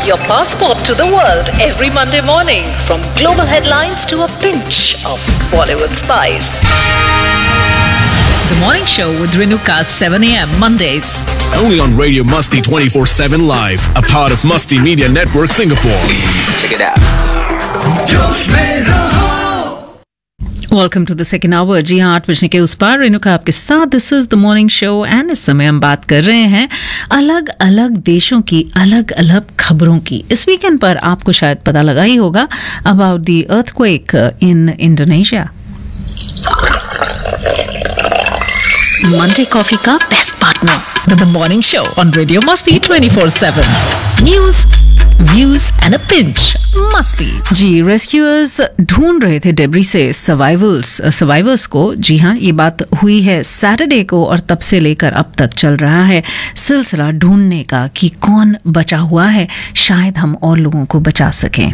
your passport to the world every Monday morning, from global headlines to a pinch of Bollywood spice. The Morning Show with Renuka, 7 a.m. Mondays. Only on Radio Musty 24/7 Live, a part of Musty Media Network Singapore. Check it out. जोश में रहो। Welcome to the second hour. जी हाँ, 8 बजने के उस पार रेणुका आपके साथ। This is the morning show and इस समय हम बात कर रहे हैं अलग अलग देशों की अलग अलग खबरों की। इस वीकेंड पर आपको शायद पता लगा ही होगा about the earthquake in Indonesia. Monday coffee का best partner, the morning show on radio मस्ती 24/7। News, views and a pinch मस्ती। जी, रेस्क्यूअर्स ढूंढ रहे थे डेब्री से सर्वाइवर्स को। जी हाँ, ये बात हुई है सैटरडे को और तब से लेकर अब तक चल रहा है सिलसिला ढूंढने का कि कौन बचा हुआ है, शायद हम और लोगों को बचा सकें।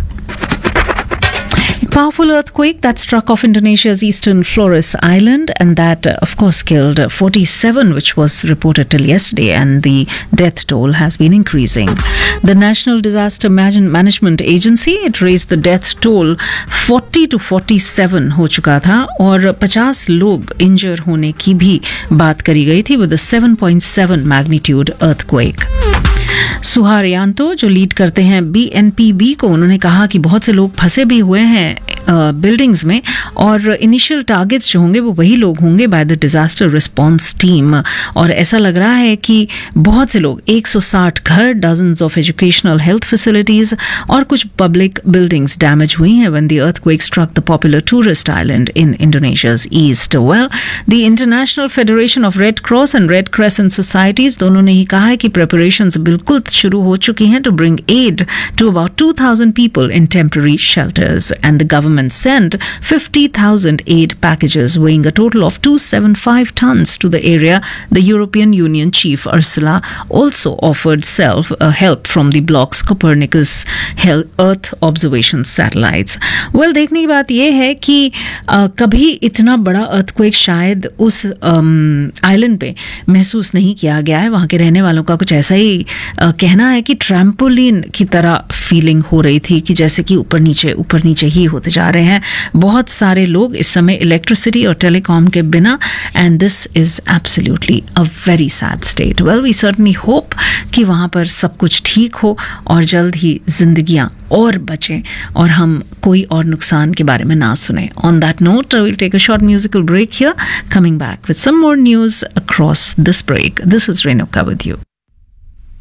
Powerful earthquake that struck off Indonesia's eastern Flores Island, and that of course killed 47, which was reported till yesterday, and the death toll has been increasing. The National Disaster Management Agency, it raised the death toll 40 to 47 हो चुका था और 50 लोग इंजर होने की भी बात करी गई थी with a 7.7 magnitude earthquake. सुहारियांतो जो लीड करते हैं BNPB को, उन्होंने कहा कि बहुत से लोग फंसे भी हुए हैं बिल्डिंग्स में और इनिशियल टारगेट्स जो होंगे वो वही लोग होंगे by the disaster response team. और ऐसा लग रहा है कि बहुत से लोग, 160 घर, dozens of educational health facilities और कुछ पब्लिक बिल्डिंग्स डैमेज हुई हैं when the earthquake struck the popular tourist island in इंडोनेशियाज east. Well, the international federation of red cross and red crescent societies, दोनों ने ही कहा है कि प्रिपरेशंस बिल्कुल शुरू हो चुकी हैं to bring add to about 2,000 people in temporary shelters, and the government sent 50,000 aid packages weighing a total of 275 tons to the area. The European Union chief Ursula also offered help from the bloc's Copernicus Earth observation satellites. Well, देखने की बात यह है कि कभी इतना बड़ा earthquake शायद उस आइलैंड पे महसूस नहीं किया गया है। वहाँ के रहने वालों का कुछ ऐसा ही कहना है कि ट्रैम्पोलिन की तरह फीलिंग हो रही थी कि जैसे कि ऊपर नीचे ही होते जा रहे हैं। बहुत सारे लोग इस समय इलेक्ट्रिसिटी और टेलीकॉम के बिना, and this is absolutely a very sad state. Well, we certainly hope कि वहाँ पर सब कुछ ठीक हो और जल्द ही जिंदगियां और बचें और हम कोई और नुकसान के बारे में ना सुने। On that note, will take a short musical break here, coming back with some more news across this break. This is Renuka with you.